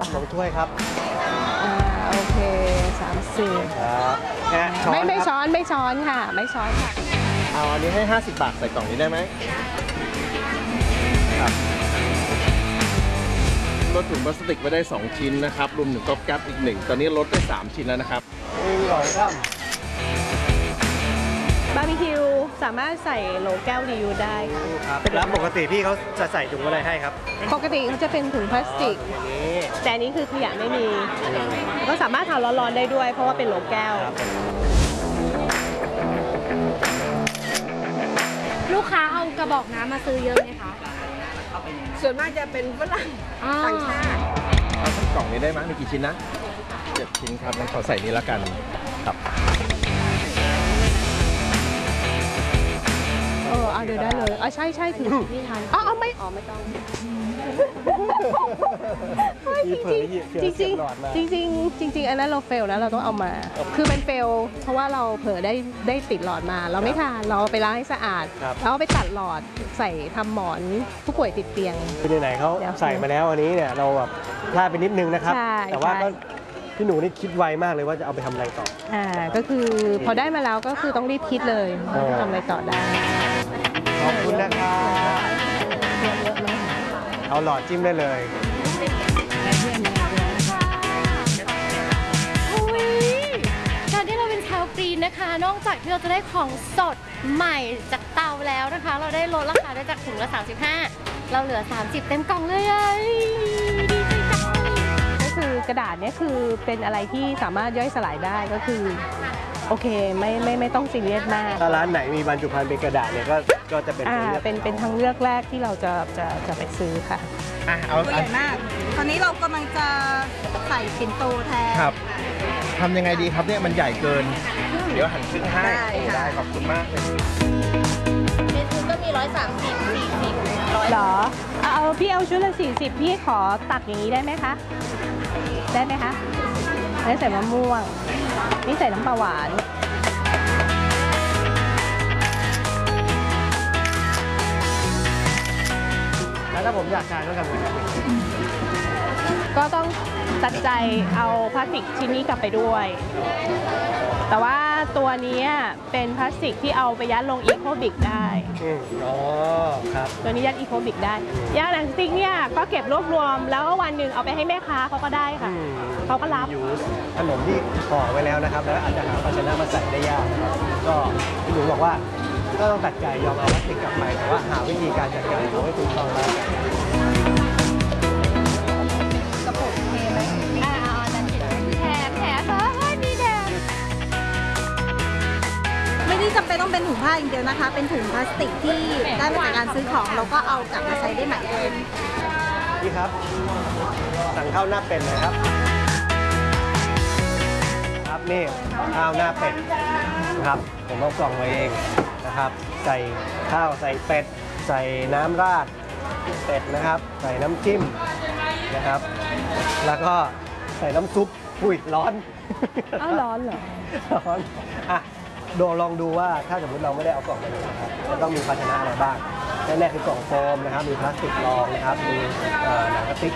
2 ถ้วยครับโอเค30 ครับไม่ช้อนไม่ช้อนค่ะไม่ช้อนค่ะเอาอันนี้ให้50 บาทใส่กล่องนี้ได้ไหมครับลดถุงพลาสติกไปได้ 2 ชิ้นนะครับรวมถึงก๊อบแก๊ปอีก 1ตอนนี้ลดได้3 ชิ้นแล้วนะครับอร่อยครับบาร์บีคิวสามารถใส่โหลแก้วรีวิวได้ค่ะแล้วปกติพี่เขาจะใส่ถุงอะไรให้ครับปกติเขาจะเป็นถุงพลาสติกแต่อันนี้คือขยะไม่มีก็สามารถทานร้อนๆได้ด้วยเพราะว่าเป็นโหลแก้วลูกค้าเอากระบอกน้ำมาซื้อเยอะไหมคะส่วนมากจะเป็นฝรั่งต่างชาติเอาสักกล่องนี้ได้ไหมมีกี่ชิ้นนะ7 ชิ้นครับงั้นขอใส่นี้ละกันครับเอาเดี๋ยวได้เลยใช่ถึงนี่ทันเอาไม่ต้องจริงอันนั้นเราเฟลนะเราต้องเอามาคือมันเฟลเพราะว่าเราเผลอได้ติดหลอดมาเราไม่ทานเราไปล้างให้สะอาดแล้วไปตัดหลอดใส่ทำหมอนผู้ป่วยติดเตียงไหนเขาใส่มาแล้วอันนี้เนี่ยเราแบบพลาดไปนิดนึงนะครับแต่ว่าก็พี่หนูนี่คิดไวมากเลยว่าจะเอาไปทำอะไรต่อก็คือพอได้มาแล้วก็คือต้องรีบคิดเลยทำอะไรต่อได้ขอบคุณนะครับเอาหลอดจิ้มได้เลยการที่เราเป็นชาวกรีนนะคะ นอกจากที่เราจะได้ของสดใหม่จากเตาแล้วนะคะ เราได้ลดราคาได้จากถุงละ35เราเหลือ30เต็มกล่องเลยก็คือกระดาษเนี่ยคือเป็นอะไรที่สามารถย่อยสลายได้ก็คือโอเคไม่ต้องซีเรียสมากถ้าร้านไหนมีบรรจุภัณฑ์เป็นกระดาษเนี่ยก็จะเป็นทางเลือกแรกที่เราจะไปซื้อค่ะตัวใหญ่มากตอนนี้เรากำลังจะใส่ปิ่นโตแทนครับทำยังไงดีครับเนี่ยมันใหญ่เกินเดี๋ยวหั่นครึ่งให้ได้ขอบคุณมากเลยเมนูก็มี130 40 100หรอพี่เอาชุดละ40พี่ขอตัดอย่างนี้ได้ไหมคะได้ไหมคะนี่ใส่มะม่วงนี่ใส่น้ำปลาหวานแล้วถ้าผมอยากทานก็ทำยังไงก็ต้องตัดใจเอาพลาสติกชิ้นนี้กลับไปด้วยแต่ว่าตัวนี้เป็นพลาสติกที่เอาไปยัดลงอีโคบิกได้ครับตัวนี้ยัดอีโคบิกได้ยาหนังสติ๊กเนี่ยก็เก็บรวบรวมแล้ววันหนึ่งเอาไปให้แม่ค้าเขาก็ได้ค่ะเขาก็รับขนมที่ห่อไว้แล้วนะครับแล้วอาจจะหาภาชนะมาใส่ได้ยากก็พี่หนูบอกว่าก็ต้องตัดใจยอมเอาพลาสติกกลับไปแต่ว่าหาวิธีการจัดการเขาให้ถูกต้องแล้วกระปุกเทไหมแถมนี่แถมไม่ได้จำเป็นต้องเป็นถุงผ้าอย่างเดียวนะคะเป็นถุงพลาสติกที่ได้มาจากการซื้อของเราก็เอากลับมาใช้ได้ใหม่เลยนี่ครับสั่งข้าวหน้าเป็ดเลยครับครับนี่ข้าวหน้าเป็ดนะครับผมเอากล่องมาเองนะครับใส่ข้าวใส่เป็ดใส่น้ำราดเป็ดนะครับใส่น้ำจิ้มนะครับแล้วก็ใส่น้ำซุปอุ้ยร้อนร้อนเหรอร้อนลองดูว่าถ้าสมมติเราไม่ได้เอากล่องมาเลยนะครับจะต้องมีภาชนะอะไรบ้างแน่ๆคือกล่องโฟมนะครับมีพลาสติกรองนะครับมีหนังกระติก